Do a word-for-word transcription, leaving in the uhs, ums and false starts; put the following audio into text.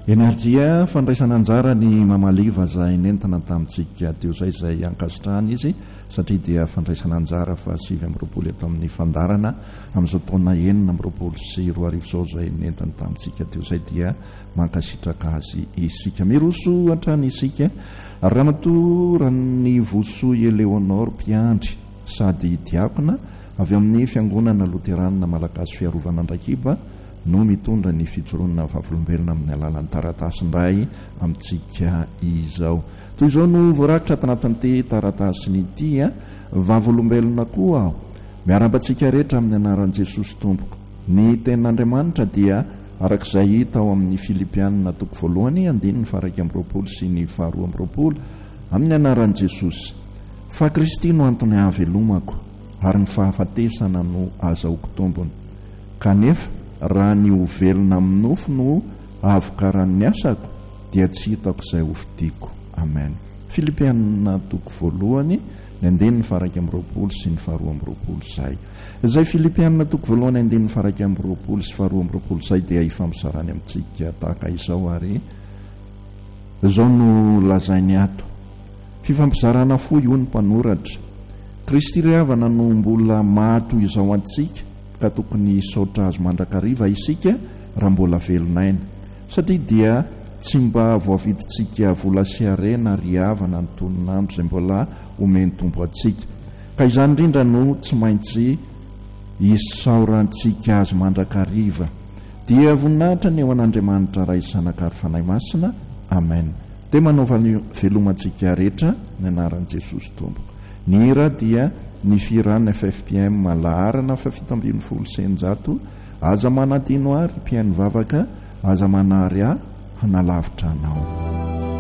Energia fandraisana anjara ny mamaliva zay nentana tamintsika teo zay zay ankasitrahana izy satria dia fandraisana anjara fa sivy amby roapolo eto amin'ny fandarana amin'izao taona enina amby roapolo sy roa arivo zao zay nentana tamintsika teo zay dia mankasitraka azy isika miroso hatrany isika ramatoa ny vosoy Eleonor Piandry sady diakona avy amin'ny fiangonana loterana malagasy fiarovana Andrakiba no mitondra ny fijoroana vavolombelona amin'ny alalan'ny taratasy ndray amintsika izao. Toy izao no voarakitra tanatin'ity taratasiny ity vavolombelona koa aho miarabantsika rehetra amin'ny anaran'i Jesosy Tompoko. Ny tenin'Andriamanitra dia arak'izay hita ao amin'ny Filipianina toko voalohany andininy faharaiky amby roapolo sy ny faharoa amby roapolo amin'ny anaran'i Jesosy. Fa Kristy no antony hahavelomako ary ny fahafatesana no azahoako tombony. Kanefa raha ny hovelona amin'ny nofo no avokaran'ny asako dia tsy hitako izay hofidiako. Amen. Filipianina toko voalohany ny andininy faharaiky amby roapolo sy ny faharoa amby roapolo zay. Izay Filipianina toko voalohany andininy faharaiky amby roapolo sy faharoa amby roapolo zay dia ifampisarany amintsika tahaka izao ary izao no lazainy ato. Fifampizarana fo io ny mpanoratra. Kristy ry havana no mbola mato izao antsika ka tokony saotra azy mandrakariva isika raha mbola velonaina satria dia tsy mba voavidintsika vola sy arena ry havana ny toninandro izay mbola omeny tombo antsika ka izany indrindra no tsy maintsy isaorantsika azy mandrakariva dia voninahitra ny eo an'Andriamanitra ray zanakary fanahy masina. Amen. Dia manaova ny velomantsika rehetra ny anaran'i Jesosy Tompoko. Ny hira dia ny firana F F P M laharana fafito ambin'ny folo sy eninjato aza manadino ary mpiaino vavaka aza manary aho hanalavitra anao.